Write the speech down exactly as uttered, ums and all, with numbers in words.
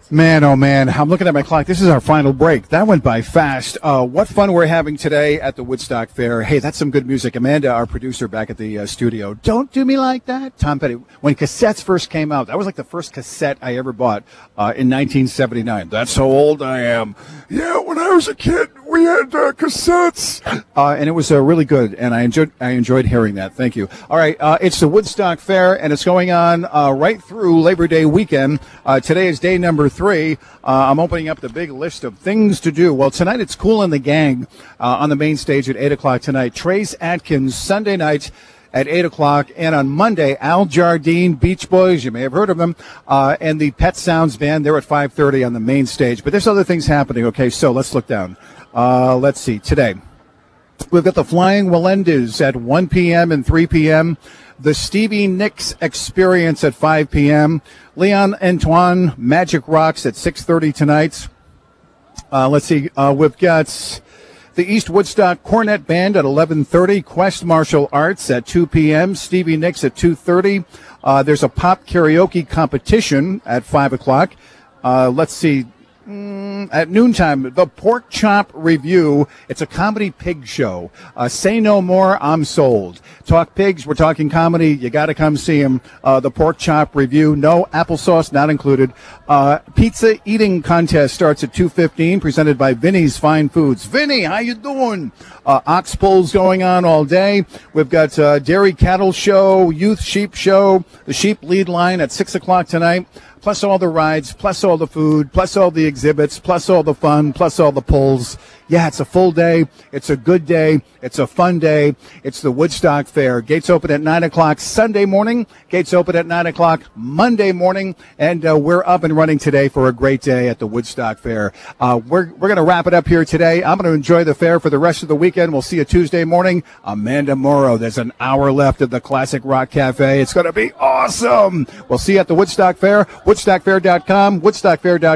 Man, oh man, I'm looking at my clock. This is our final break. That went by fast. Uh, what fun we're having today at the Woodstock Fair. Hey, that's some good music. Amanda, our producer back at the uh, studio. Don't do me like that. Tom Petty. When cassettes first came out, that was like the first cassette I ever bought uh, in nineteen seventy-nine. That's how old I am. Yeah, when I was a kid, we had uh, cassettes. Uh, and it was uh, really good, and I enjoyed I enjoyed hearing that. Thank you. All right, uh, it's the Woodstock Fair, and it's going on uh, right through Labor Day weekend. Uh, today is day number three. Uh, I'm opening up the big list of things to do. Well, tonight it's Kool and the Gang uh, on the main stage at eight o'clock tonight. Trace Atkins, Sunday night at eight o'clock. And on Monday, Al Jardine, Beach Boys, you may have heard of them, uh, and the Pet Sounds Band. They're at five thirty on the main stage. But there's other things happening. Okay, so let's look down. Uh, let's see. Today, we've got the Flying Melendez at one p.m. and three p.m., the Stevie Nicks Experience at five p.m., Leon Antoine Magic Rocks at six thirty tonight. Uh, let's see, uh, we've got the East Woodstock Cornet Band at eleven thirty, Quest Martial Arts at two p.m., Stevie Nicks at two thirty. Uh, there's a pop karaoke competition at five o'clock. Uh, let's see. Mm, at noontime, the Pork Chop Review. It's a comedy pig show. Uh, say no more, I'm sold. Talk pigs, we're talking comedy. You got to come see him. Uh, the Pork Chop Review. No applesauce, not included. Uh, pizza eating contest starts at two fifteen, presented by Vinny's Fine Foods. Vinny, how you doing? Uh, ox pulls going on all day. We've got uh, dairy cattle show, youth sheep show, the sheep lead line at six o'clock tonight. Plus all the rides, plus all the food, plus all the exhibits, plus all the fun, plus all the pulls. Yeah, it's a full day. It's a good day. It's a fun day. It's the Woodstock Fair. Gates open at nine o'clock Sunday morning. Gates open at nine o'clock Monday morning. And uh, we're up and running today for a great day at the Woodstock Fair. Uh, we're we're going to wrap it up here today. I'm going to enjoy the fair for the rest of the weekend. We'll see you Tuesday morning. Amanda Morrow, there's an hour left at the Classic Rock Cafe. It's going to be awesome. We'll see you at the Woodstock Fair. Woodstock Fair dot com, Woodstock Fair dot com.